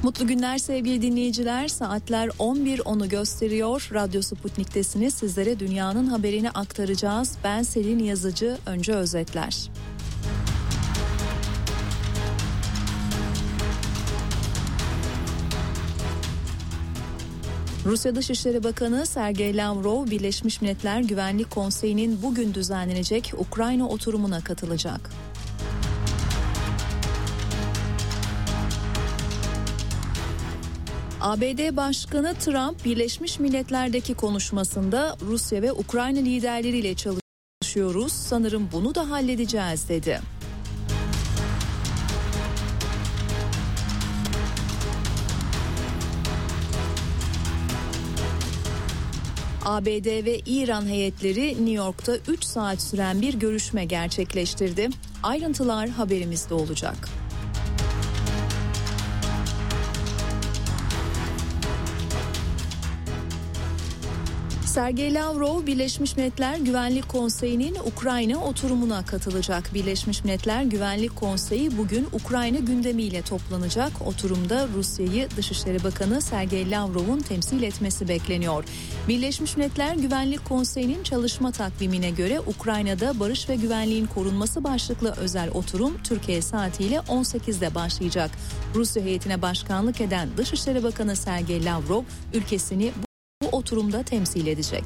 Mutlu günler sevgili dinleyiciler. Saatler 11.10'u gösteriyor. Radyo Sputnik'tesiniz. Sizlere dünyanın haberini aktaracağız. Ben Selin Yazıcı. Önce özetler. Rusya Dışişleri Bakanı Sergey Lavrov, Birleşmiş Milletler Güvenlik Konseyi'nin bugün düzenlenecek Ukrayna oturumuna katılacak. ABD Başkanı Trump, Birleşmiş Milletler'deki konuşmasında Rusya ve Ukrayna liderleriyle çalışıyoruz, sanırım bunu da halledeceğiz dedi. ABD ve İran heyetleri New York'ta 3 saat süren bir görüşme gerçekleştirdi. Ayrıntılar haberimizde olacak. Sergey Lavrov, Birleşmiş Milletler Güvenlik Konseyi'nin Ukrayna oturumuna katılacak. Birleşmiş Milletler Güvenlik Konseyi bugün Ukrayna gündemiyle toplanacak. Oturumda Rusya'yı Dışişleri Bakanı Sergey Lavrov'un temsil etmesi bekleniyor. Birleşmiş Milletler Güvenlik Konseyi'nin çalışma takvimine göre Ukrayna'da barış ve güvenliğin korunması başlıklı özel oturum Türkiye saatiyle 18'de başlayacak. Rusya heyetine başkanlık eden Dışişleri Bakanı Sergey Lavrov ülkesini bu oturumda temsil edecek.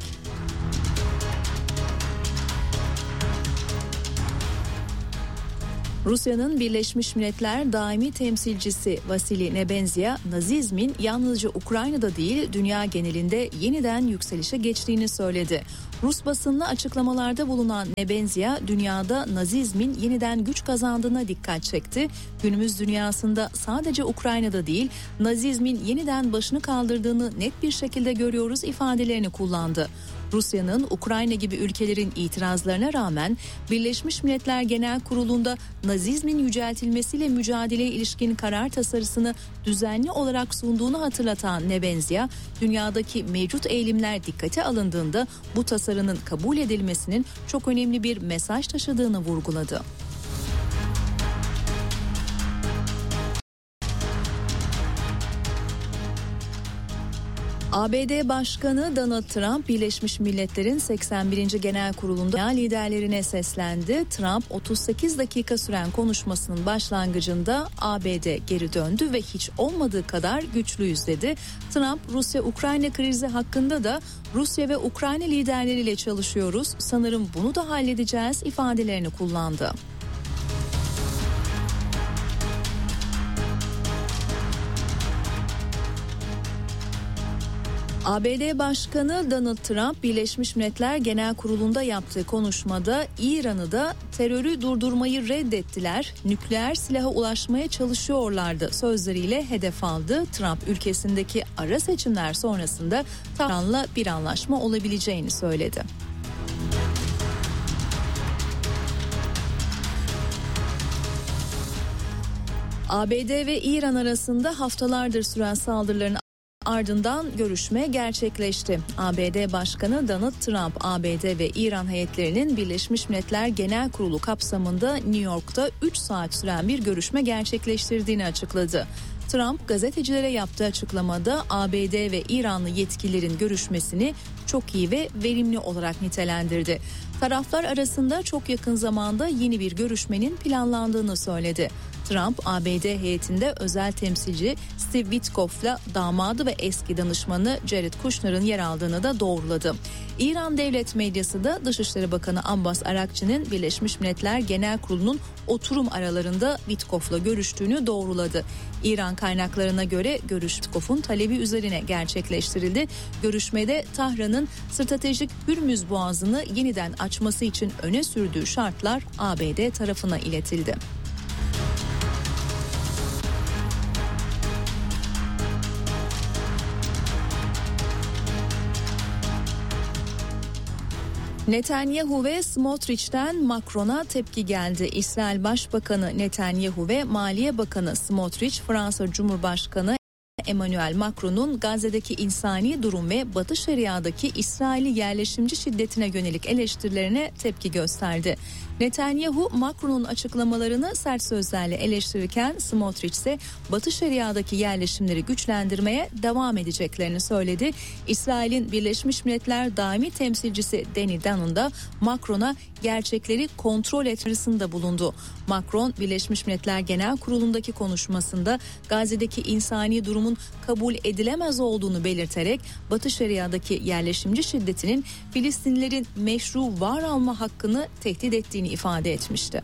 Rusya'nın Birleşmiş Milletler daimi temsilcisi Vasily Nebenzia, Nazizmin yalnızca Ukrayna'da değil dünya genelinde yeniden yükselişe geçtiğini söyledi. Rus basınına açıklamalarda bulunan Nebenzia, dünyada Nazizmin yeniden güç kazandığına dikkat çekti. Günümüz dünyasında sadece Ukrayna'da değil, Nazizmin yeniden başını kaldırdığını net bir şekilde görüyoruz ifadelerini kullandı. Rusya'nın Ukrayna gibi ülkelerin itirazlarına rağmen Birleşmiş Milletler Genel Kurulu'nda Nazizmin yüceltilmesiyle mücadeleye ilişkin karar tasarısını düzenli olarak sunduğunu hatırlatan Nebenzia, dünyadaki mevcut eğilimler dikkate alındığında bu tasarının kabul edilmesinin çok önemli bir mesaj taşıdığını vurguladı. ABD Başkanı Donald Trump, Birleşmiş Milletler'in 81. Genel Kurulu'nda liderlerine seslendi. Trump, 38 dakika süren konuşmasının başlangıcında ABD geri döndü ve hiç olmadığı kadar güçlüyüz dedi. Trump, Rusya-Ukrayna krizi hakkında da Rusya ve Ukrayna liderleriyle çalışıyoruz, sanırım bunu da halledeceğiz ifadelerini kullandı. ABD Başkanı Donald Trump, Birleşmiş Milletler Genel Kurulu'nda yaptığı konuşmada İran'ı da terörü durdurmayı reddettiler, nükleer silaha ulaşmaya çalışıyorlardı sözleriyle hedef aldı. Trump, ülkesindeki ara seçimler sonrasında Tahran'la bir anlaşma olabileceğini söyledi. ABD ve İran arasında haftalardır süren saldırıların ardından görüşme gerçekleşti. ABD Başkanı Donald Trump, ABD ve İran heyetlerinin Birleşmiş Milletler Genel Kurulu kapsamında New York'ta 3 saat süren bir görüşme gerçekleştirdiğini açıkladı. Trump, gazetecilere yaptığı açıklamada ABD ve İranlı yetkililerin görüşmesini çok iyi ve verimli olarak nitelendirdi. Taraflar arasında çok yakın zamanda yeni bir görüşmenin planlandığını söyledi. Trump, ABD heyetinde özel temsilci Steve Witkoff'la damadı ve eski danışmanı Jared Kushner'ın yer aldığını da doğruladı. İran devlet medyası da Dışişleri Bakanı Abbas Arakçı'nın Birleşmiş Milletler Genel Kurulu'nun oturum aralarında Witkoff'la görüştüğünü doğruladı. İran kaynaklarına göre görüş Witkoff'un talebi üzerine gerçekleştirildi. Görüşmede Tahran'ın stratejik Hürmüz Boğazı'nı yeniden açması için öne sürdüğü şartlar ABD tarafına iletildi. Netanyahu ve Smotrich'ten Macron'a tepki geldi. İsrail Başbakanı Netanyahu ve Maliye Bakanı Smotrich, Fransa Cumhurbaşkanı Emmanuel Macron'un Gazze'deki insani durum ve Batı Şeria'daki İsrail'i yerleşimci şiddetine yönelik eleştirilerine tepki gösterdi. Netanyahu, Macron'un açıklamalarını sert sözlerle eleştirirken Smotrich ise Batı Şeria'daki yerleşimleri güçlendirmeye devam edeceklerini söyledi. İsrail'in Birleşmiş Milletler Daimi Temsilcisi Danny Danon da Macron'a gerçekleri kontrol etmesinde bulundu. Macron, Birleşmiş Milletler Genel Kurulu'ndaki konuşmasında Gazze'deki insani durumun kabul edilemez olduğunu belirterek Batı Şeria'daki yerleşimci şiddetinin Filistinlilerin meşru var alma hakkını tehdit ettiğini ifade etmişti.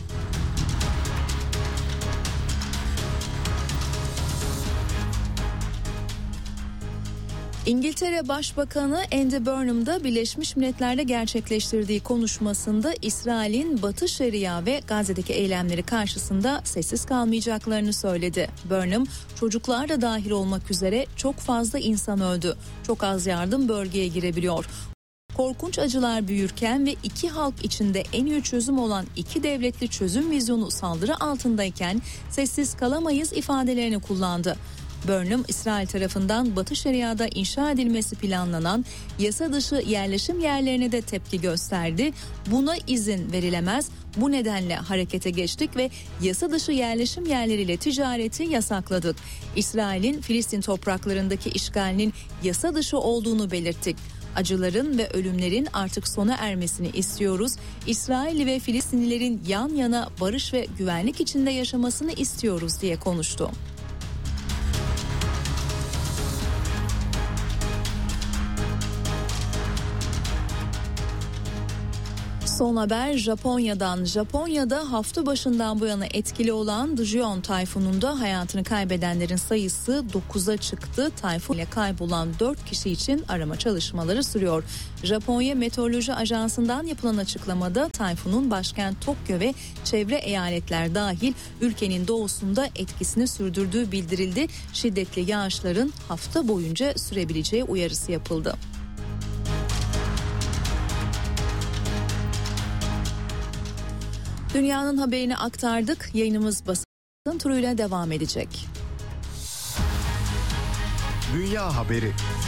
İngiltere Başbakanı Andy Burnham da Birleşmiş Milletler'de gerçekleştirdiği konuşmasında İsrail'in Batı Şeria ve Gazze'deki eylemleri karşısında sessiz kalmayacaklarını söyledi. Burnham, çocuklar da dahil olmak üzere çok fazla insan öldü. Çok az yardım bölgeye girebiliyor. Korkunç acılar büyürken ve iki halk içinde en iyi çözüm olan iki devletli çözüm vizyonu saldırı altındayken sessiz kalamayız ifadelerini kullandı. Burnham, İsrail tarafından Batı Şeria'da inşa edilmesi planlanan yasa dışı yerleşim yerlerine de tepki gösterdi. Buna izin verilemez. Bu nedenle harekete geçtik ve yasa dışı yerleşim yerleriyle ticareti yasakladık. İsrail'in Filistin topraklarındaki işgalinin yasa dışı olduğunu belirttik. Acıların ve ölümlerin artık sona ermesini istiyoruz. İsrail ve Filistinlilerin yan yana barış ve güvenlik içinde yaşamasını istiyoruz diye konuştu. Son haber Japonya'dan. Japonya'da hafta başından bu yana etkili olan Dujeon tayfununda hayatını kaybedenlerin sayısı 9'a çıktı. Tayfun ile kaybolan 4 kişi için arama çalışmaları sürüyor. Japonya Meteoroloji Ajansı'ndan yapılan açıklamada tayfunun başkent Tokyo ve çevre eyaletler dahil ülkenin doğusunda etkisini sürdürdüğü bildirildi. Şiddetli yağışların hafta boyunca sürebileceği uyarısı yapıldı. Dünyanın haberini aktardık. Yayınımız basın turuyla devam edecek. Dünya haberi.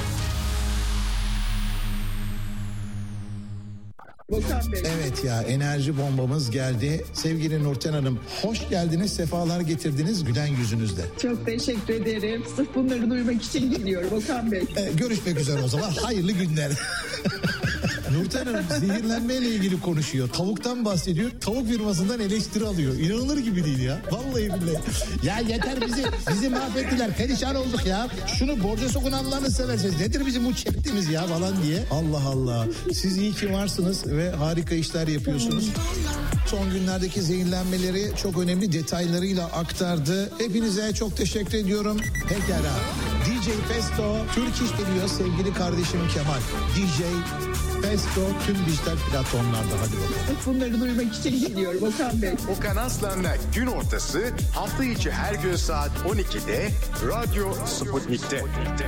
Evet ya, enerji bombamız geldi. Sevgili Nurten Hanım, hoş geldiniz, sefalar getirdiniz gülen yüzünüzle. Çok teşekkür ederim. Sırf bunları duymak için geliyorum Okan Bey. Görüşmek üzere o zaman. Hayırlı günler. Nurten Hanım zehirlenmeyle ilgili konuşuyor. Tavuktan bahsediyor. Tavuk firmasından eleştiri alıyor. İnanılır gibi değil ya. Vallahi billahi. Ya yeter, bizi mahvettiler. Perişan olduk ya. Şunu borca sokun Allah'ını seversiniz. Nedir bizim bu çektiğimiz ya falan diye. Allah Allah. Siz iyi ki varsınız ve harika işler yapıyorsunuz. Son günlerdeki zehirlenmeleri çok önemli detaylarıyla aktardı. Hepinize çok teşekkür ediyorum. Pekala. DJ Festo Türk iş geliyor sevgili kardeşim Kemal. DJ Festo tüm dijital platformlarda, hadi bakalım. Bunları duymak için geliyorum Okan Bey. Okan Aslan'la gün ortası hafta içi her gün saat 12'de Radyo Sputnik'te.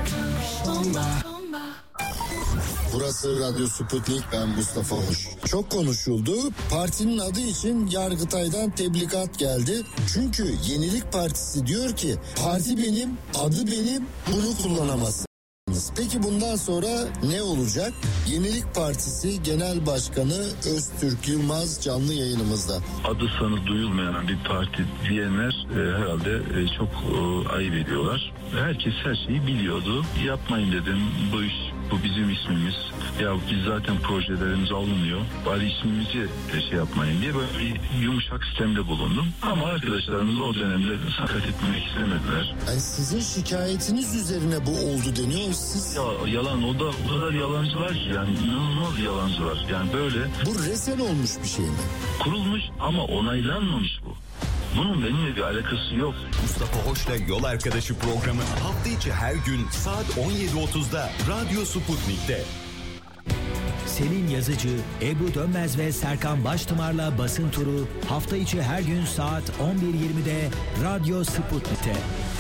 Burası Radyo Sputnik, ben Mustafa Hoş. Çok konuşuldu. Partinin adı için Yargıtay'dan tebligat geldi. Çünkü Yenilik Partisi diyor ki parti benim, adı benim, bunu kullanamazsın. Peki bundan sonra ne olacak? Yenilik Partisi Genel Başkanı Öztürk Yılmaz canlı yayınımızda. Adı sanı duyulmayan bir parti diyenler herhalde çok ayıp ediyorlar. Herkes her şeyi biliyordu. Yapmayın dedim, bu iş, bu bizim ismimiz. Ya biz zaten projelerimiz alınıyor. Bari ismimizi şey yapmayın diye böyle bir yumuşak sistemde bulundum. Ama arkadaşlarımız o dönemde sakat etmek istemediler. Yani sizin şikayetiniz üzerine bu oldu deniyor. Siz... Ya yalan, o kadar yalancılar ki, yani inanılmaz yalancılar. Yani böyle. Bu resen olmuş bir şey mi? Kurulmuş ama onaylanmamış bu. Bunun benimle bir alakası yok. Mustafa Hoş'la Yol Arkadaşı programı hafta içi her gün saat 17.30'da Radyo Sputnik'te. Selin Yazıcı, Ebru Dönmez ve Serkan Baştımar'la Basın Turu hafta içi her gün saat 11.20'de Radyo Sputnik'te.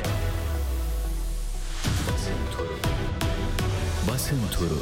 Basın Turu.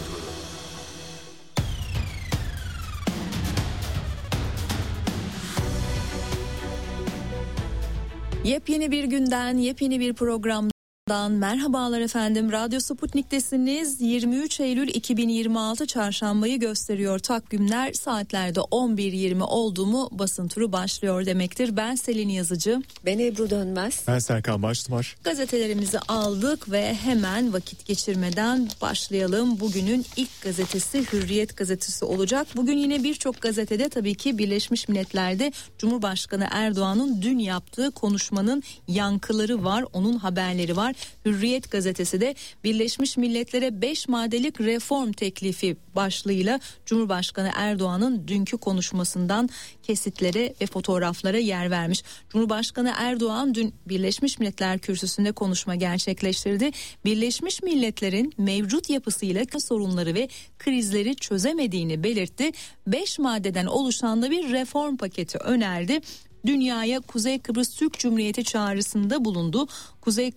Yepyeni bir günden, yepyeni bir program. Merhabalar efendim. Radyo Sputnik'tesiniz. 23 Eylül 2026 Çarşambayı gösteriyor takvimler. Saatlerde 11.20 oldu mu basın turu başlıyor demektir. Ben Selin Yazıcı. Ben Ebru Dönmez. Ben Serkan Baştımar. Gazetelerimizi aldık ve hemen vakit geçirmeden başlayalım. Bugünün ilk gazetesi Hürriyet gazetesi olacak. Bugün yine birçok gazetede tabii ki Birleşmiş Milletler'de Cumhurbaşkanı Erdoğan'ın dün yaptığı konuşmanın yankıları var. Onun haberleri var. Hürriyet gazetesi de Birleşmiş Milletler'e 5 maddelik reform teklifi başlığıyla Cumhurbaşkanı Erdoğan'ın dünkü konuşmasından kesitlere ve fotoğraflara yer vermiş. Cumhurbaşkanı Erdoğan dün Birleşmiş Milletler Kürsüsü'nde konuşma gerçekleştirdi. Birleşmiş Milletler'in mevcut yapısıyla sorunları ve krizleri çözemediğini belirtti. 5 maddeden oluşan da bir reform paketi önerdi. Dünyaya Kuzey Kıbrıs Türk Cumhuriyeti çağrısında bulundu. Kuzey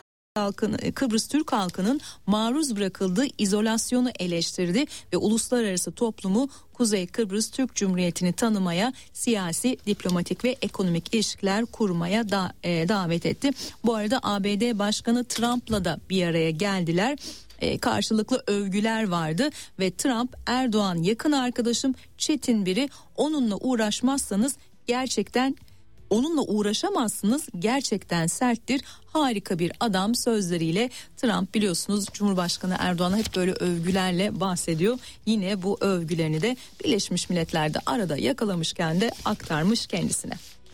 Kıbrıs Türk halkının maruz bırakıldığı izolasyonu eleştirdi ve uluslararası toplumu Kuzey Kıbrıs Türk Cumhuriyeti'ni tanımaya, siyasi, diplomatik ve ekonomik ilişkiler kurmaya davet etti. Bu arada ABD Başkanı Trump'la da bir araya geldiler. Karşılıklı övgüler vardı ve Trump, Erdoğan yakın arkadaşım, çetin biri, onunla uğraşmazsanız gerçekten onunla uğraşamazsınız, gerçekten serttir, harika bir adam sözleriyle Trump biliyorsunuz Cumhurbaşkanı Erdoğan'a hep böyle övgülerle bahsediyor. Yine bu övgülerini de Birleşmiş Milletler'de arada yakalamışken de aktarmış kendisine.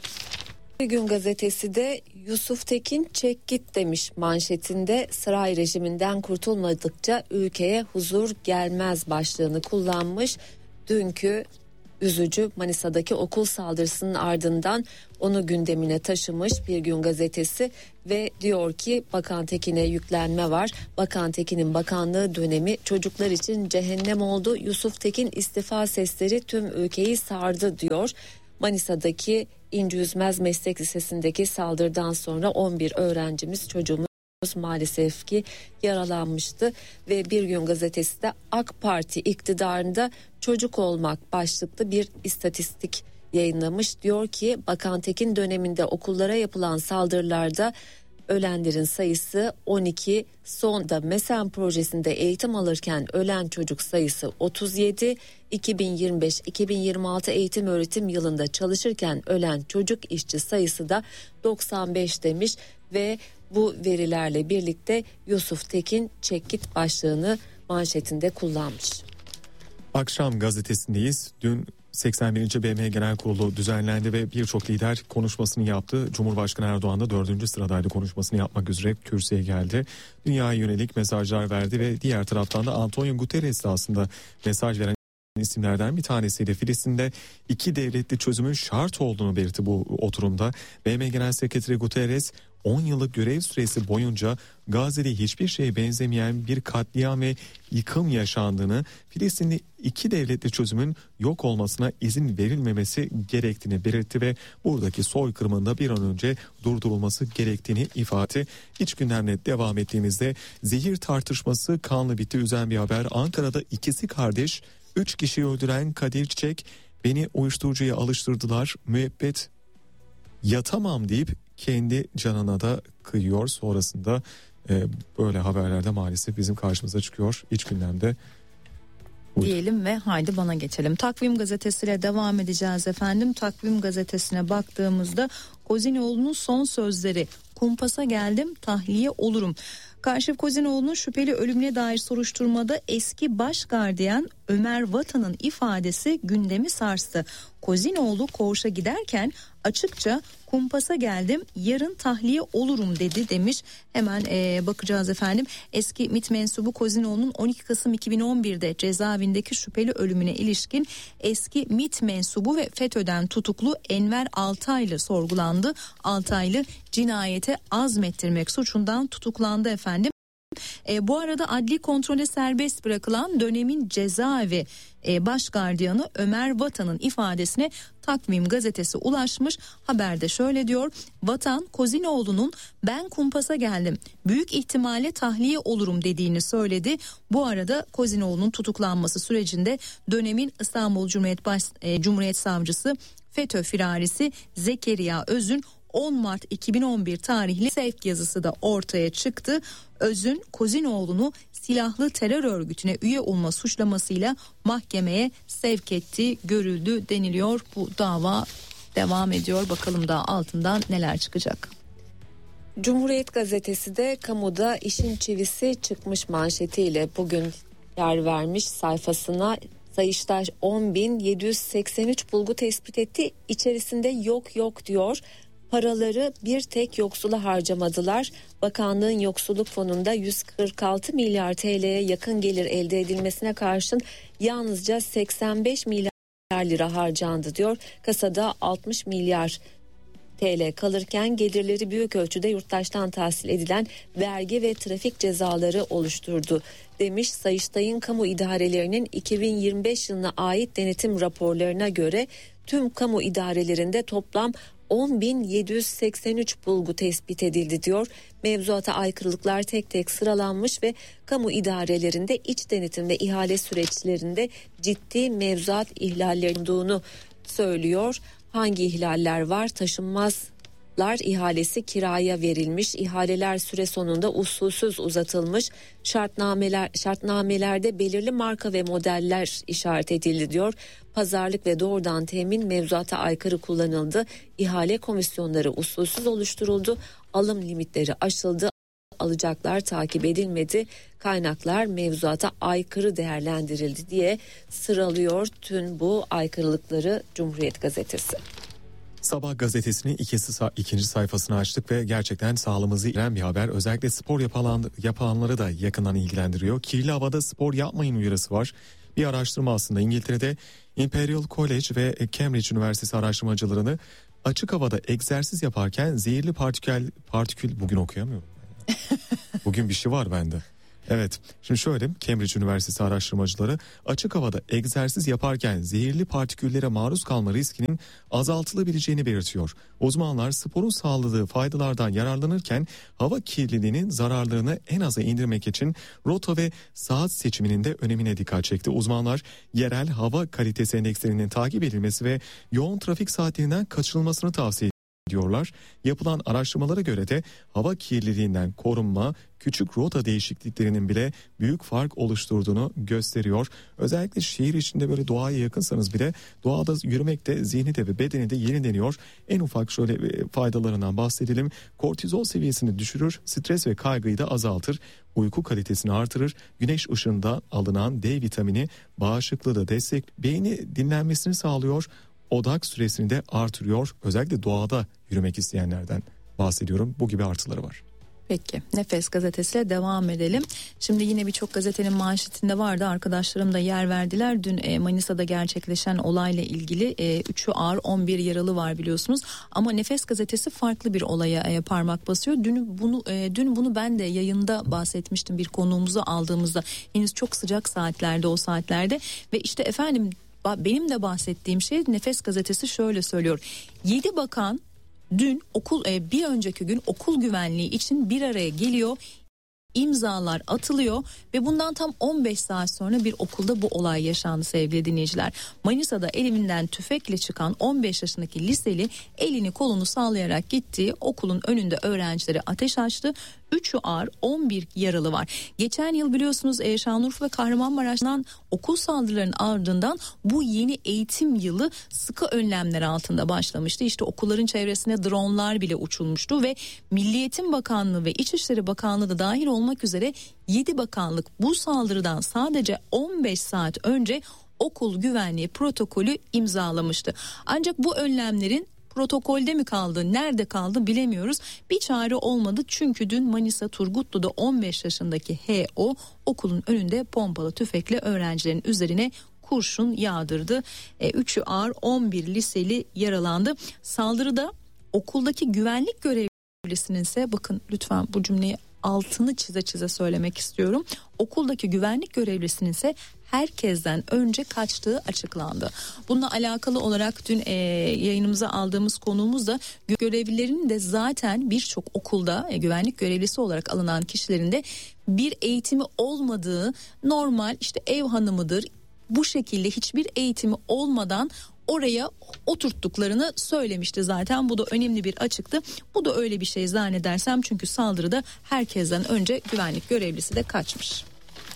Bir Gün gazetesi de Yusuf Tekin çek git demiş manşetinde. Saray rejiminden kurtulmadıkça ülkeye huzur gelmez başlığını kullanmış. Dünkü üzücü Manisa'daki okul saldırısının ardından onu gündemine taşımış Bir Gün gazetesi ve diyor ki Bakan Tekin'e yüklenme var. Bakan Tekin'in bakanlığı dönemi çocuklar için cehennem oldu. Yusuf Tekin istifa sesleri tüm ülkeyi sardı diyor. Manisa'daki İnci Üzmez Meslek Lisesi'ndeki saldırıdan sonra 11 öğrencimiz, çocuğumuz maalesef ki yaralanmıştı ve Bir Gün gazetesi de AK Parti iktidarında çocuk olmak başlıklı bir istatistik yayınlamış. Diyor ki Bakan Tekin döneminde okullara yapılan saldırılarda ölenlerin sayısı 12, sonda MESEN projesinde eğitim alırken ölen çocuk sayısı 37, 2025-2026 eğitim öğretim yılında çalışırken ölen çocuk işçi sayısı da 95 demiş ve bu verilerle birlikte Yusuf Tekin çek git başlığını manşetinde kullanmış. Akşam gazetesindeyiz. Dün 81. BM Genel Kurulu düzenlendi ve birçok lider konuşmasını yaptı. Cumhurbaşkanı Erdoğan da 4. sıradaydı, konuşmasını yapmak üzere kürsüye geldi. Dünyaya yönelik mesajlar verdi ve diğer taraftan da Antonio Guterres de aslında mesaj veren isimlerden bir tanesiydi. Filistin'de 2 devletli çözümün şart olduğunu belirtti bu oturumda. BM Genel Sekreteri Guterres 10 yıllık görev süresi boyunca Gazze'de hiçbir şeye benzemeyen bir katliam ve yıkım yaşandığını, Filistin'de 2 devletli çözümün yok olmasına izin verilmemesi gerektiğini belirtti ve buradaki soykırımın da bir an önce durdurulması gerektiğini ifade etti. İç gündemle devam ettiğimizde zehir tartışması kanlı bitti. Üzen bir haber. Ankara'da ikisi kardeş 3 kişiyi öldüren Kadir Çiçek, beni uyuşturucuya alıştırdılar, müebbet yatamam deyip kendi canına da kıyıyor. Sonrasında böyle haberlerde maalesef bizim karşımıza çıkıyor iç gündemde. Diyelim ve haydi bana geçelim. Takvim gazetesiyle devam edeceğiz efendim. Takvim gazetesine baktığımızda Kozinoğlu'nun son sözleri: kumpasa geldim, tahliye olurum. Kaşif Kozinoğlu'nun şüpheli ölümüne dair soruşturmada eski baş gardiyan Ömer Vatan'ın ifadesi gündemi sarstı. Kozinoğlu koğuşa giderken açıkça kumpasa geldim, yarın tahliye olurum dedi demiş. Hemen bakacağız efendim. Eski MİT mensubu Kozinoğlu'nun 12 Kasım 2011'de cezaevindeki şüpheli ölümüne ilişkin eski MİT mensubu ve FETÖ'den tutuklu Enver Altaylı sorgulandı. Altaylı cinayete azmettirmek suçundan tutuklandı efendim. Bu arada adli kontrole serbest bırakılan dönemin cezaevi baş gardiyanı Ömer Vatan'ın ifadesine Takvim gazetesi ulaşmış. Haberde şöyle diyor: Vatan, Kozinoğlu'nun ben kumpasa geldim, büyük ihtimalle tahliye olurum dediğini söyledi. Bu arada Kozinoğlu'nun tutuklanması sürecinde dönemin İstanbul Cumhuriyet Savcısı FETÖ firarisi Zekeriya Öz'ün 10 Mart 2011 tarihli sevk yazısı da ortaya çıktı. Öz'ün Kozinoğlu'nu silahlı terör örgütüne üye olma suçlamasıyla mahkemeye sevk ettiği görüldü deniliyor. Bu dava devam ediyor. Bakalım da altından neler çıkacak. Cumhuriyet gazetesi de kamuda işin çivisi çıkmış manşetiyle bugün yer vermiş sayfasına. Sayıştay 10.783 bulgu tespit etti. İçerisinde yok diyor. Paraları bir tek yoksula harcamadılar. Bakanlığın yoksulluk fonunda 146 milyar TL'ye yakın gelir elde edilmesine karşın yalnızca 85 milyar lira harcandı diyor. Kasada 60 milyar TL kalırken gelirleri büyük ölçüde yurttaştan tahsil edilen vergi ve trafik cezaları oluşturdu demiş. Sayıştay'ın kamu idarelerinin 2025 yılına ait denetim raporlarına göre tüm kamu idarelerinde toplam 10.783 bulgu tespit edildi diyor. Mevzuata aykırılıklar tek tek sıralanmış ve kamu idarelerinde iç denetim ve ihale süreçlerinde ciddi mevzuat ihlalleri olduğunu söylüyor. Hangi ihlaller var? Taşınmazlar ihalesi kiraya verilmiş, ihaleler süre sonunda usulsüz uzatılmış, şartnamelerde belirli marka ve modeller işaret edildi diyor. Pazarlık ve doğrudan temin mevzuata aykırı kullanıldı, ihale komisyonları usulsüz oluşturuldu, alım limitleri aşıldı, alacaklar takip edilmedi, kaynaklar mevzuata aykırı değerlendirildi diye sıralıyor tüm bu aykırılıkları Cumhuriyet gazetesi. Sabah gazetesinin ikinci sayfasını açtık ve gerçekten sağlığımızı ilgilen bir haber. Özellikle spor yapanları da yakından ilgilendiriyor. Kirli havada spor yapmayın uyarısı var. Bir araştırma aslında İngiltere'de Imperial College ve Cambridge Üniversitesi araştırmacılarını açık havada egzersiz yaparken zehirli partikül bugün okuyamıyorum. Bugün bir şey var bende. Evet, şimdi şöyle, Cambridge Üniversitesi araştırmacıları açık havada egzersiz yaparken zehirli partiküllere maruz kalma riskinin azaltılabileceğini belirtiyor. Uzmanlar sporun sağladığı faydalardan yararlanırken hava kirliliğinin zararlarını en aza indirmek için rota ve saat seçiminin de önemine dikkat çekti. Uzmanlar yerel hava kalitesi endekslerinin takip edilmesi ve yoğun trafik saatlerinden kaçınılmasını tavsiye ediyorlar. Yapılan araştırmalara göre de hava kirliliğinden korunma küçük rota değişikliklerinin bile büyük fark oluşturduğunu gösteriyor. Özellikle şehir içinde böyle doğaya yakınsanız bile doğada yürümek de zihni de ve bedeni de yenileniyor. En ufak şöyle faydalarından bahsedelim. Kortizol seviyesini düşürür, stres ve kaygıyı da azaltır, uyku kalitesini artırır, güneş ışığında alınan D vitamini bağışıklığı da beyni dinlenmesini sağlıyor, odak süresini de artırıyor. Özellikle doğada yürümek isteyenlerden bahsediyorum. Bu gibi artıları var. Peki, Nefes gazetesiyle devam edelim. Şimdi yine birçok gazetenin manşetinde vardı. Arkadaşlarım da yer verdiler. Dün Manisa'da gerçekleşen olayla ilgili 3'ü ağır 11 yaralı var biliyorsunuz. Ama Nefes gazetesi farklı bir olaya parmak basıyor. Dün bunu ben de yayında bahsetmiştim bir konuğumuzu aldığımızda. Henüz çok sıcak saatlerde, o saatlerde. Ve işte efendim benim de bahsettiğim şey, Nefes gazetesi şöyle söylüyor. 7 bakan dün bir önceki gün okul güvenliği için bir araya geliyor. İmzalar atılıyor ve bundan tam 15 saat sonra bir okulda bu olay yaşandı sevgili dinleyiciler. Manisa'da elinden tüfekle çıkan 15 yaşındaki liseli elini kolunu sallayarak gittiği okulun önünde öğrencilere ateş açtı. 3'ü ağır 11 yaralı var. Geçen yıl biliyorsunuz Şanlıurfa ve Kahramanmaraş'tan okul saldırılarının ardından bu yeni eğitim yılı sıkı önlemler altında başlamıştı. İşte okulların çevresine dronlar bile uçulmuştu ve Milli Eğitim Bakanlığı ve İçişleri Bakanlığı da dahil olmak üzere 7 bakanlık bu saldırıdan sadece 15 saat önce okul güvenliği protokolü imzalamıştı. Ancak bu önlemlerin protokolde mi kaldı, nerede kaldı bilemiyoruz. Bir çare olmadı çünkü dün Manisa Turgutlu'da 15 yaşındaki H.O. okulun önünde pompalı tüfekle öğrencilerin üzerine kurşun yağdırdı. 3'ü ağır 11 liseli yaralandı. Saldırıda okuldaki güvenlik görevlisinin ise, bakın lütfen bu cümleyi altını çize söylemek istiyorum. Okuldaki güvenlik görevlisinin ise herkesten önce kaçtığı açıklandı. Bununla alakalı olarak dün yayınımıza aldığımız konuğumuz da görevlilerin de zaten birçok okulda güvenlik görevlisi olarak alınan kişilerin de bir eğitimi olmadığı, normal işte ev hanımıdır, bu şekilde hiçbir eğitimi olmadan oraya oturttuklarını söylemişti zaten. Bu da önemli bir açıktı. Bu da öyle bir şey zannedersem, çünkü saldırıda herkesten önce güvenlik görevlisi de kaçmış.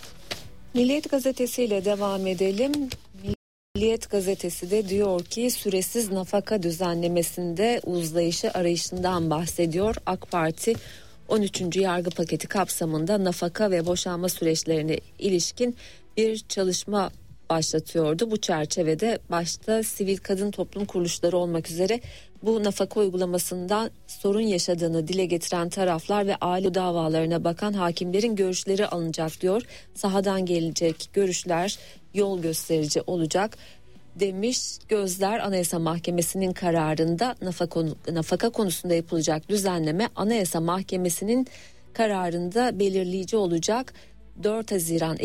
Milliyet gazetesiyle devam edelim. Milliyet gazetesi de diyor ki süresiz nafaka düzenlemesinde uzlayışı arayışından bahsediyor. AK Parti 13. yargı paketi kapsamında nafaka ve boşanma süreçlerine ilişkin bir çalışma başlatıyordu. Bu çerçevede başta sivil kadın toplum kuruluşları olmak üzere bu nafaka uygulamasından sorun yaşadığını dile getiren taraflar ve aile davalarına bakan hakimlerin görüşleri alınacak diyor. Sahadan gelecek görüşler yol gösterici olacak demiş. Gözler Anayasa Mahkemesi'nin kararında nafaka konusunda yapılacak düzenleme Anayasa Mahkemesi'nin kararında belirleyici olacak. 4 Haziran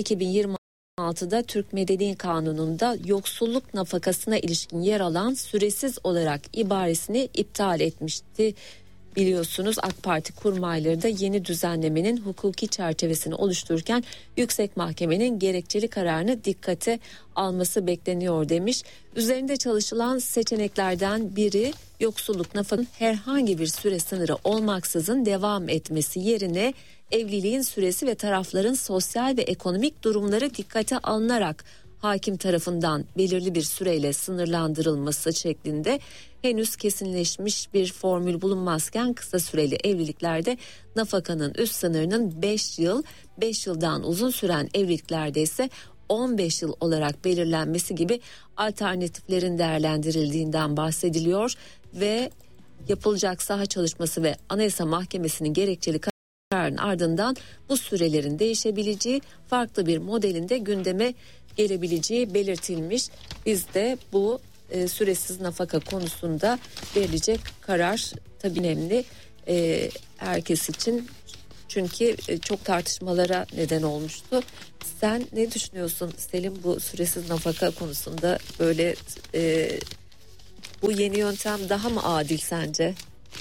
2026'da Türk Medeni Kanunu'nda yoksulluk nafakasına ilişkin yer alan süresiz olarak ibaresini iptal etmişti. Biliyorsunuz AK Parti kurmayları da yeni düzenlemenin hukuki çerçevesini oluştururken Yüksek Mahkemenin gerekçeli kararını dikkate alması bekleniyor demiş. Üzerinde çalışılan seçeneklerden biri yoksulluk nafakanın herhangi bir süre sınırı olmaksızın devam etmesi yerine evliliğin süresi ve tarafların sosyal ve ekonomik durumları dikkate alınarak hakim tarafından belirli bir süreyle sınırlandırılması şeklinde. Henüz kesinleşmiş bir formül bulunmazken kısa süreli evliliklerde nafakanın üst sınırının 5 yıl, 5 yıldan uzun süren evliliklerde ise 15 yıl olarak belirlenmesi gibi alternatiflerin değerlendirildiğinden bahsediliyor ve yapılacak saha çalışması ve Anayasa Mahkemesi'nin gerekçeli kararının ardından bu sürelerin değişebileceği, farklı bir modelinde gündeme gelebileceği belirtilmiş. Biz de bu süresiz nafaka konusunda verilecek karar tabii önemli herkes için, çünkü çok tartışmalara neden olmuştu. Sen ne düşünüyorsun Selim bu süresiz nafaka konusunda? Böyle bu yeni yöntem daha mı adil sence?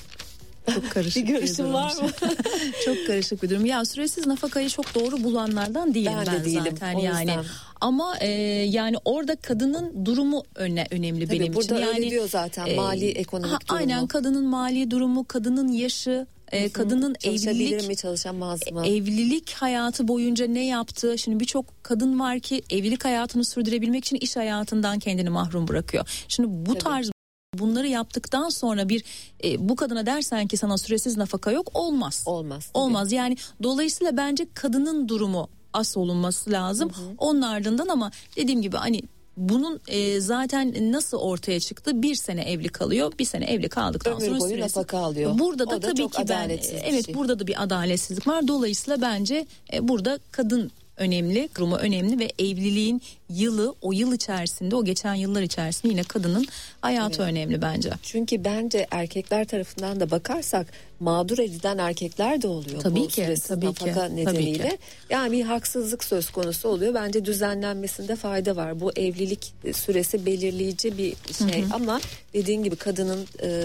Çok karışık bir görüşün var mı? Çok karışık bir durum. Ya süresiz nafakayı çok doğru bulanlardan değilim ben zaten yani. Ama yani orada kadının durumu önemli tabii benim için. Burada yani öyle diyor zaten mali ekonomik durumu. Aynen, kadının mali durumu, kadının yaşı, kadının çalışabilir mi, çalışamaz mı? Evlilik hayatı boyunca ne yaptı? Şimdi birçok kadın var ki evlilik hayatını sürdürebilmek için iş hayatından kendini mahrum bırakıyor. Şimdi bu tarz bunları yaptıktan sonra bu kadına dersen ki sana süresiz nafaka yok, olmaz. Olmaz. Yani dolayısıyla bence kadının durumu as olunması lazım. Onun ardından, ama dediğim gibi hani bunun zaten nasıl ortaya çıktı? 1 sene evli kalıyor. 1 sene evli kaldıktan ömür sonra boyu süresiz nafaka alıyor. Burada da tabii ki burada da bir adaletsizlik var. Dolayısıyla bence burada kadın önemli, durumu önemli ve evliliğin yılı, o yıl içerisinde, o geçen yıllar içerisinde yine kadının hayatı önemli bence. Çünkü bence erkekler tarafından da bakarsak mağdur edilen erkekler de oluyor. Tabii bu ki, süresiz nafaka nedeniyle. Tabii ki. Yani bir haksızlık söz konusu oluyor. Bence düzenlenmesinde fayda var. Bu evlilik süresi belirleyici bir şey ama dediğin gibi kadının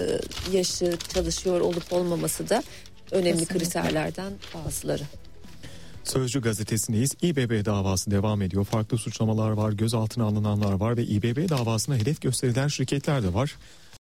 yaşı, çalışıyor olup olmaması da önemli kriterlerden bazıları. Sözcü gazetesindeyiz. İBB davası devam ediyor. Farklı suçlamalar var, gözaltına alınanlar var ve İBB davasına hedef gösterilen şirketler de var.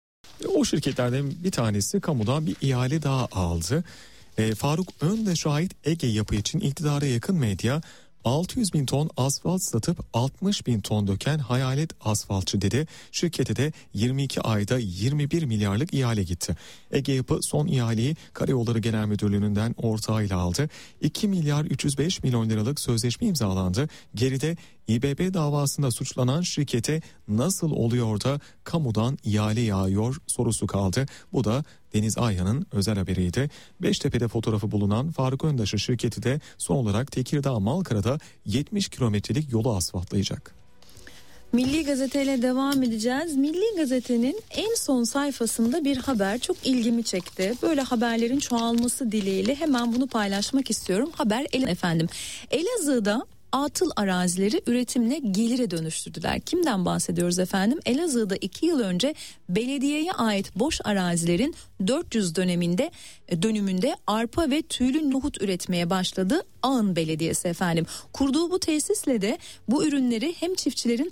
O şirketlerden bir tanesi kamudan bir ihale daha aldı. Faruk Öndaş'a ait Ege Yapı için iktidara yakın medya 600 bin ton asfalt satıp 60 bin ton döken hayalet asfaltçı dedi. Şirkete de 22 ayda 21 milyarlık ihale gitti. Ege Yapı son ihaleyi Karayolları Genel Müdürlüğü'nden ortağıyla aldı. 2 milyar 305 milyon liralık sözleşme imzalandı. Geride İBB davasında suçlanan şirkete nasıl oluyor da kamudan ihale yağıyor sorusu kaldı. Bu da Deniz Ayhan'ın özel haberiydi. Beştepe'de fotoğrafı bulunan Faruk Öndaş'ın şirketi de son olarak Tekirdağ Malkara'da 70 kilometrelik yolu asfaltlayacak. Milli Gazete ile devam edeceğiz. Milli Gazete'nin en son sayfasında bir haber çok ilgimi çekti. Böyle haberlerin çoğalması dileğiyle hemen bunu paylaşmak istiyorum. Haber efendim. Elazığ'da atıl arazileri üretimle gelire dönüştürdüler. Kimden bahsediyoruz efendim? Elazığ'da 2 yıl önce belediyeye ait boş arazilerin 400 dönümünde arpa ve tüylü nohut üretmeye başladı Ağın Belediyesi efendim. Kurduğu bu tesisle de bu ürünleri hem çiftçilerin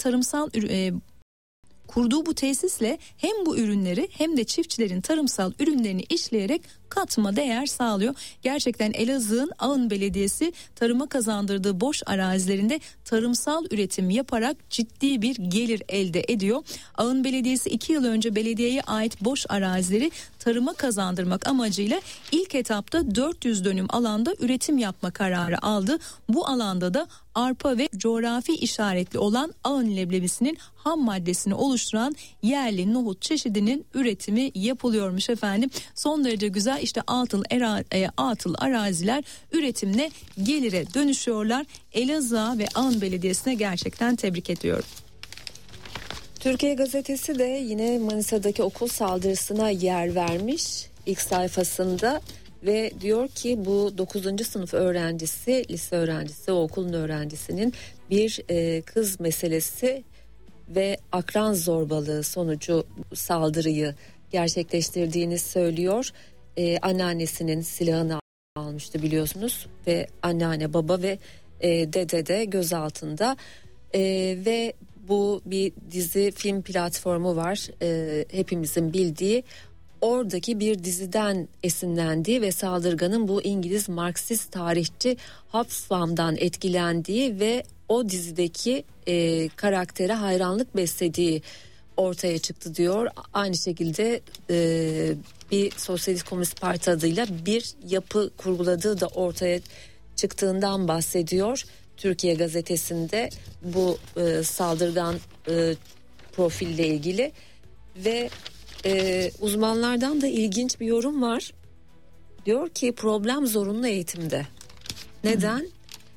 kurduğu bu tesisle hem bu ürünleri hem de çiftçilerin tarımsal ürünlerini işleyerek katma değer sağlıyor. Gerçekten Elazığ'ın Ağın Belediyesi tarıma kazandırdığı boş arazilerinde tarımsal üretim yaparak ciddi bir gelir elde ediyor. Ağın Belediyesi 2 yıl önce belediyeye ait boş arazileri tarıma kazandırmak amacıyla ilk etapta 400 dönüm alanda üretim yapma kararı aldı. Bu alanda da arpa ve coğrafi işaretli olan Ağın leblebisinin ham maddesini oluşturan yerli nohut çeşidinin üretimi yapılıyormuş efendim. Son derece güzel, işte atıl araziler üretimle gelire dönüşüyorlar. Elazığ ve Ağın Belediyesi'ne gerçekten tebrik ediyorum. Türkiye Gazetesi de yine Manisa'daki okul saldırısına yer vermiş ilk sayfasında ve diyor ki bu 9. sınıf öğrencisi, lise öğrencisi, o okulun öğrencisinin bir kız meselesi ve akran zorbalığı sonucu saldırıyı gerçekleştirdiğini söylüyor. Anneannesinin silahını almıştı biliyorsunuz ve anneanne, baba ve dede de gözaltında ve bu bir dizi film platformu var, hepimizin bildiği. Oradaki bir diziden esinlendiği ve saldırganın bu İngiliz Marksist tarihçi Hobsbawm'dan etkilendiği ve o dizideki karaktere hayranlık beslediği ortaya çıktı diyor. Aynı şekilde bir Sosyalist Komünist Parti adıyla bir yapı kurguladığı da ortaya çıktığından bahsediyor. Türkiye Gazetesi'nde bu saldırgan profille ilgili ve uzmanlardan da ilginç bir yorum var. Diyor ki problem zorunlu eğitimde. Neden?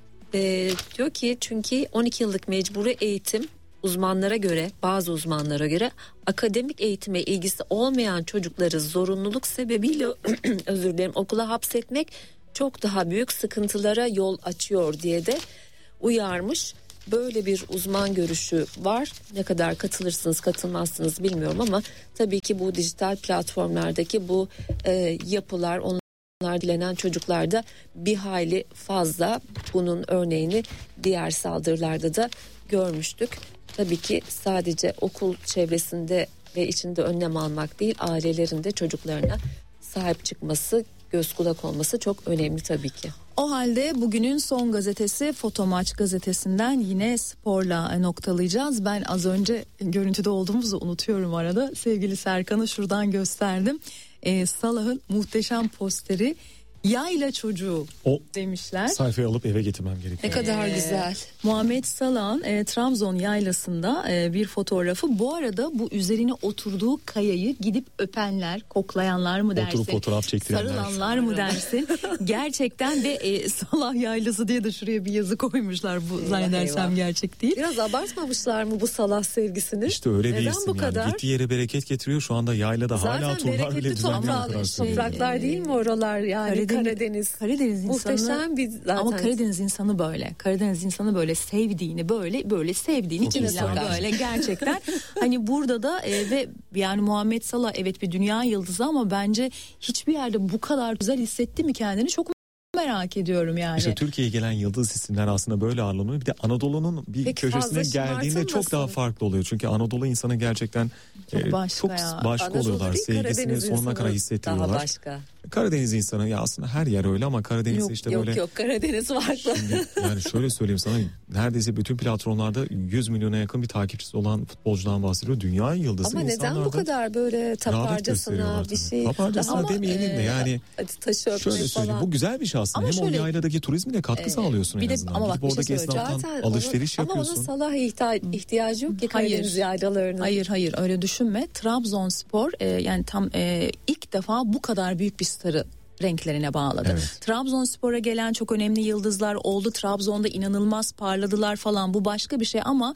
Diyor ki çünkü 12 yıllık mecburi eğitim uzmanlara göre, bazı uzmanlara göre akademik eğitime ilgisi olmayan çocukları zorunluluk sebebiyle özür dilerim okula hapsetmek çok daha büyük sıkıntılara yol açıyor diye de uyarmış. Böyle bir uzman görüşü var. Ne kadar katılırsınız katılmazsınız bilmiyorum ama tabii ki bu dijital platformlardaki bu yapılar, onlar dilenen çocuklarda bir hayli fazla. Bunun örneğini diğer saldırılarda da görmüştük. Tabii ki sadece okul çevresinde ve içinde önlem almak değil, ailelerin de çocuklarına sahip çıkması, göz kulak olması çok önemli tabii ki. O halde bugünün son gazetesi Fotomaç gazetesinden yine sporla noktalayacağız. Ben az önce görüntüde olduğumuzu unutuyorum arada. Sevgili Serkan'ı şuradan gösterdim. Salah'ın muhteşem posteri, yayla çocuğu demişler. Sayfayı alıp eve getirmem gerekiyor. Ne kadar güzel. Muhammed Salah'ın Trabzon yaylasında bir fotoğrafı. Bu arada bu üzerine oturduğu kayayı gidip öpenler, koklayanlar mı dersin? Oturup fotoğraf çektirenler. Sarılanlar mı dersin? Gerçekten de Salah yaylası diye de şuraya bir yazı koymuşlar. Bu zannedersem gerçek değil. Biraz abartmamışlar mı bu Salah sevgisini? İşte öyle bir Neden isim bu yani. kadar? Gittiği yere bereket getiriyor. Şu anda yaylada zaten hala turlar bile düzenleniyor. Topraklar değil mi oralar yani? Karadeniz insanı muhteşem bir zaten. Ama Karadeniz insanı böyle. Karadeniz insanı böyle sevdiğini böyle sevdiğini illa böyle gerçekten. Hani burada da ve yani Muhammed Salah evet bir dünya yıldızı ama bence hiçbir yerde bu kadar güzel hissetti mi kendini, çok merak ediyorum yani. İşte Türkiye'ye gelen yıldız isimler aslında böyle ağırlanıyor. Bir de Anadolu'nun bir köşesine geldiğinde çok daha farklı oluyor. Çünkü Anadolu insanı gerçekten çok başka oluyorlar. Sevgisini sonuna kadar hissettiriyorlar. Daha başka. Karadeniz insanı ya aslında her yer öyle ama Karadeniz işte böyle. Yok Karadeniz farklı. Şimdi, yani şöyle söyleyeyim sana, neredeyse bütün platformlarda 100 milyona yakın bir takipçisi olan futbolcudan bahsediyor. Dünya yıldızı. Ama neden bu kadar böyle taparcasına bir şey? Taparcasına demeyelim de yani şöyle söyleyeyim, bu güzel bir şey aslında. Ama hem o yayladaki turizme de katkı sağlıyorsun en azından. Ama gidip oradaki esnaftan alışveriş yapıyorsun. Ama onun Salah ihtiyacı yok ki Karadeniz yaylalarının. Hayır öyle düşünme. Trabzonspor yani tam ilk defa bu kadar büyük bir starı renklerine bağladı. Evet. Trabzonspor'a gelen çok önemli yıldızlar oldu. Trabzon'da inanılmaz parladılar falan, bu başka bir şey ama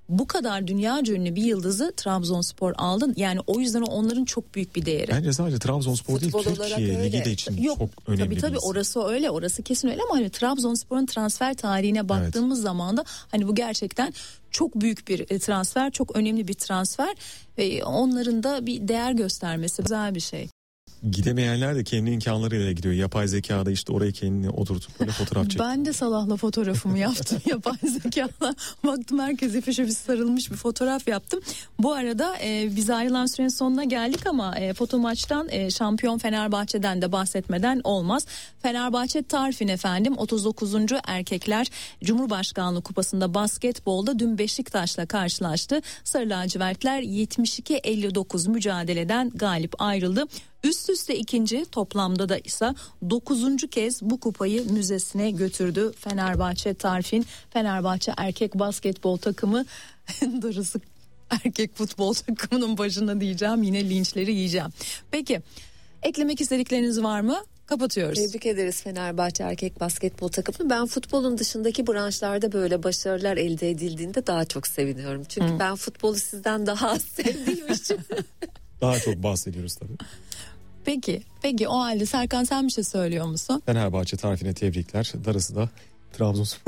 bu kadar dünyaca ünlü bir yıldızı Trabzonspor aldı. Yani o yüzden onların çok büyük bir değeri. Bence sadece Trabzonspor değil, Türkiye Ligi de için çok önemli. Tabii orası öyle, orası kesin öyle ama hani Trabzonspor'un transfer tarihine baktığımız zaman da hani bu gerçekten çok büyük bir transfer, çok önemli bir transfer ve onların da bir değer göstermesi güzel bir şey. Gidemeyenler de kendi imkanlarıyla gidiyor. Yapay zekada işte oraya kendini oturtup böyle fotoğraf çekiyor. Ben de Salah'la fotoğrafımı yaptım yapay zekayla. Baktım herkes efişe bir sarılmış bir fotoğraf yaptım. Bu arada biz ayrılan sürenin sonuna geldik ama foto maçtan şampiyon Fenerbahçe'den de bahsetmeden olmaz. Fenerbahçe Tarfin efendim 39. Erkekler Cumhurbaşkanlığı Kupası'nda basketbolda dün Beşiktaş'la karşılaştı. Sarı lacivertler 72-59 mücadeleden galip ayrıldı. Üst üste ikinci, toplamda da ise 9. kez bu kupayı müzesine götürdü Fenerbahçe Tarfin. Fenerbahçe erkek basketbol takımı darısı erkek futbol takımının başına diyeceğim, yine linçleri yiyeceğim. Peki eklemek istedikleriniz var mı? Kapatıyoruz. Tebrik ederiz Fenerbahçe erkek basketbol takımını. Ben futbolun dışındaki branşlarda böyle başarılar elde edildiğinde daha çok seviniyorum. Çünkü ben futbolu sizden daha az sevdiğim için. Daha çok bahsediyoruz tabii. Peki o halde Serkan sen bir şey söylüyor musun? Fenerbahçe tarifine tebrikler. Darısı da Trabzonspor.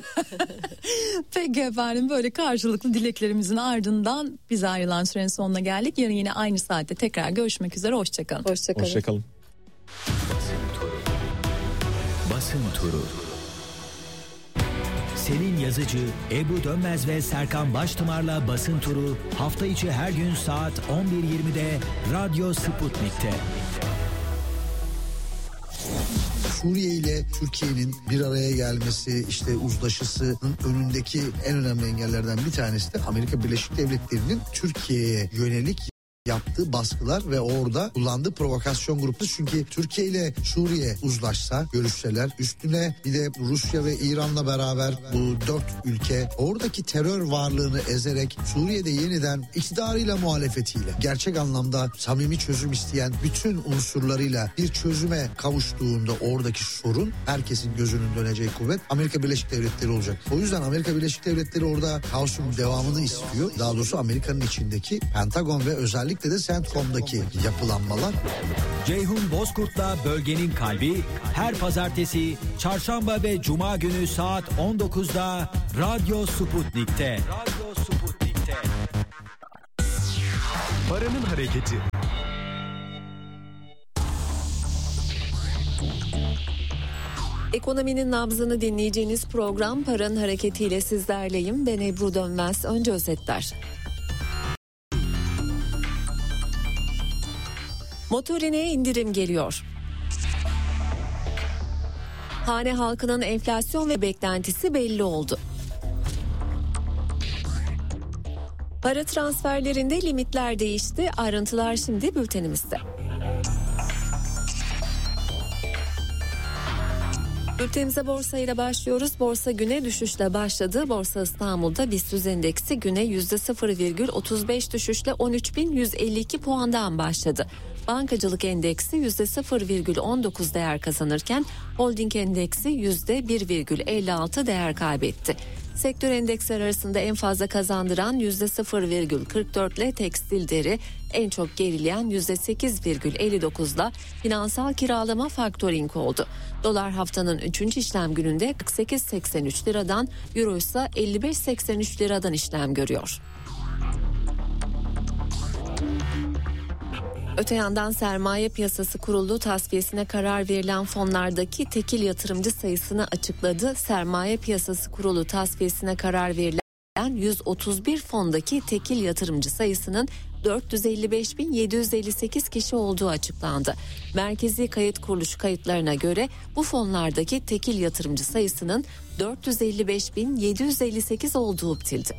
Peki efendim, böyle karşılıklı dileklerimizin ardından biz ayrılan sürenin sonuna geldik. Yarın yine aynı saatte tekrar görüşmek üzere. Hoşçakalın. Hoşçakalın. Basın turu. Selin Yazıcı, Ebru Dönmez ve Serkan Baştımar'la Basın Turu hafta içi her gün saat 11.20'de Radyo Sputnik'te. Suriye ile Türkiye'nin bir araya gelmesi, işte uzlaşısının önündeki en önemli engellerden bir tanesi de Amerika Birleşik Devletleri'nin Türkiye'ye yönelik yaptığı baskılar ve orada kullandığı provokasyon grupları. Çünkü Türkiye ile Suriye uzlaşsa, görüşseler, üstüne bir de Rusya ve İran'la beraber bu 4 ülke oradaki terör varlığını ezerek Suriye'de yeniden iktidarıyla, muhalefetiyle, gerçek anlamda samimi çözüm isteyen bütün unsurlarıyla bir çözüme kavuştuğunda oradaki sorun, herkesin gözünün döneceği kuvvet Amerika Birleşik Devletleri olacak. O yüzden Amerika Birleşik Devletleri orada kaosun devamını istiyor. Daha doğrusu Amerika'nın içindeki Pentagon ve özellikle de CENTCOM'daki yapılanmalar. Ceyhun Bozkurt'la Bölgenin Kalbi her pazartesi, çarşamba ve cuma günü saat 19'da Radyo Sputnik'te. Paranın hareketi. Ekonominin nabzını dinleyeceğiniz program Paranın Hareketi'yle sizlerleyim. Ben Ebru Dönmez. Önce özetler. Motorine indirim geliyor. Hane halkının enflasyon ve beklentisi belli oldu. Para transferlerinde limitler değişti. Ayrıntılar şimdi bültenimizde. Bültenimize borsayla başlıyoruz. Borsa güne düşüşle başladı. Borsa İstanbul'da BIST endeksi güne %0,35 düşüşle 13.152 puandan başladı. Bankacılık endeksi %0,19 değer kazanırken holding endeksi %1,56 değer kaybetti. Sektör endeksler arasında en fazla kazandıran %0,44 ile tekstil deri, en çok gerileyen %8,59 ile finansal kiralama faktöring oldu. Dolar haftanın 3. işlem gününde 48,83 liradan, euro ise 55,83 liradan işlem görüyor. Öte yandan Sermaye Piyasası Kurulu tasfiyesine karar verilen fonlardaki tekil yatırımcı sayısını açıkladı. Sermaye Piyasası Kurulu tasfiyesine karar verilen 131 fondaki tekil yatırımcı sayısının 455.758 kişi olduğu açıklandı. Merkezi Kayıt Kuruluşu kayıtlarına göre bu fonlardaki tekil yatırımcı sayısının 455.758 olduğu bildirildi.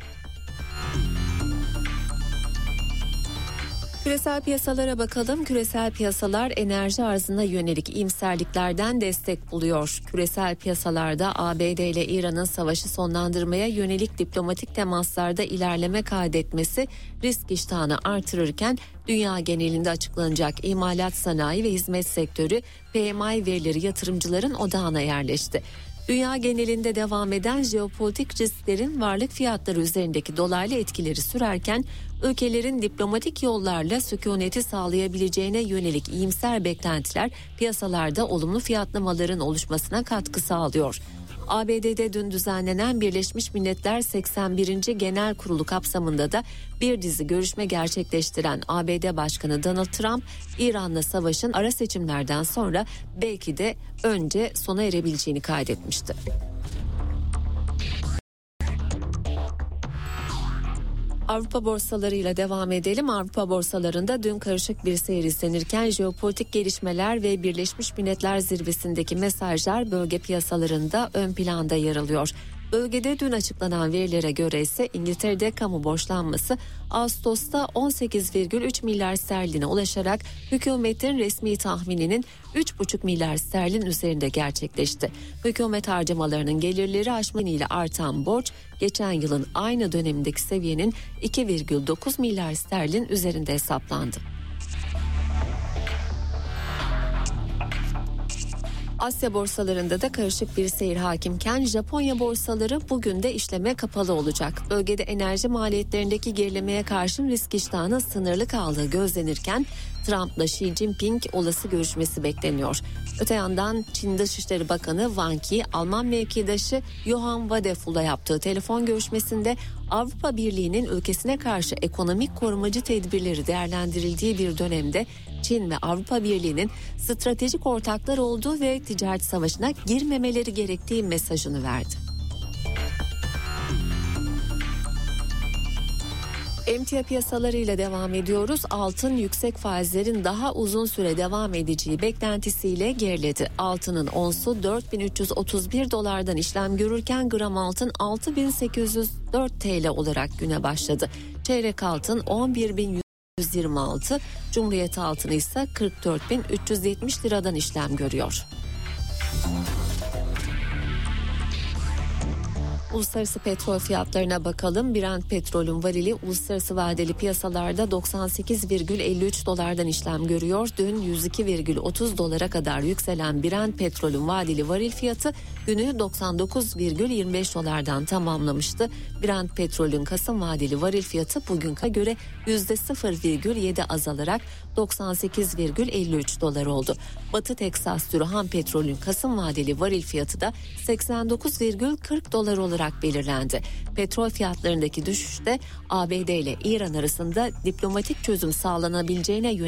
Küresel piyasalara bakalım. Küresel piyasalar enerji arzına yönelik iyimserliklerden destek buluyor. Küresel piyasalarda ABD ile İran'ın savaşı sonlandırmaya yönelik diplomatik temaslarda ilerleme kaydetmesi risk iştahını artırırken dünya genelinde açıklanacak imalat sanayi ve hizmet sektörü PMI verileri yatırımcıların odağına yerleşti. Dünya genelinde devam eden jeopolitik risklerin varlık fiyatları üzerindeki dolaylı etkileri sürerken ülkelerin diplomatik yollarla sükuneti sağlayabileceğine yönelik iyimser beklentiler piyasalarda olumlu fiyatlamaların oluşmasına katkı sağlıyor. ABD'de dün düzenlenen Birleşmiş Milletler 81. Genel Kurulu kapsamında da bir dizi görüşme gerçekleştiren ABD Başkanı Donald Trump, İran'la savaşın ara seçimlerden sonra belki de önce sona erebileceğini kaydetmişti. Avrupa borsalarıyla devam edelim. Avrupa borsalarında dün karışık bir seyir izlenirken jeopolitik gelişmeler ve Birleşmiş Milletler zirvesindeki mesajlar bölge piyasalarında ön planda yer alıyor. Bölgede dün açıklanan verilere göre ise İngiltere'de kamu borçlanması Ağustos'ta 18,3 milyar sterline ulaşarak hükümetin resmi tahmininin 3,5 milyar sterlin üzerinde gerçekleşti. Hükümet harcamalarının gelirleri aşmasıyla artan borç geçen yılın aynı dönemindeki seviyenin 2,9 milyar sterlin üzerinde hesaplandı. Asya borsalarında da karışık bir seyir hakimken Japonya borsaları bugün de işleme kapalı olacak. Bölgede enerji maliyetlerindeki gerilemeye karşın risk iştahının sınırlı kaldığı gözlenirken Trump'la Xi Jinping olası görüşmesi bekleniyor. Öte yandan Çin Dışişleri Bakanı Wang Yi, Alman mevkidaşı Johann Wadefull'la yaptığı telefon görüşmesinde Avrupa Birliği'nin ülkesine karşı ekonomik korumacı tedbirleri değerlendirildiği bir dönemde Çin ve Avrupa Birliği'nin stratejik ortaklar olduğu ve ticaret savaşına girmemeleri gerektiği mesajını verdi. Emtia piyasalarıyla devam ediyoruz. Altın yüksek faizlerin daha uzun süre devam edeceği beklentisiyle geriledi. Altının onsu 4.331 dolardan işlem görürken gram altın 6.804 TL olarak güne başladı. Çeyrek altın 11.126, Cumhuriyet altını ise 44.370 liradan işlem görüyor. Uluslararası petrol fiyatlarına bakalım. Brent petrolün varili uluslararası vadeli piyasalarda 98,53 dolardan işlem görüyor. Dün 102,30 dolara kadar yükselen Brent petrolün vadeli varil fiyatı günü 99,25 dolardan tamamlamıştı. Brent petrolün Kasım vadeli varil fiyatı bugünkü göre %0,7 azalarak 98,53 dolar oldu. Batı Teksas ham petrolün Kasım vadeli varil fiyatı da 89,40 dolar olarak belirlendi. Petrol fiyatlarındaki düşüşte ABD ile İran arasında diplomatik çözüm sağlanabileceğine yönelik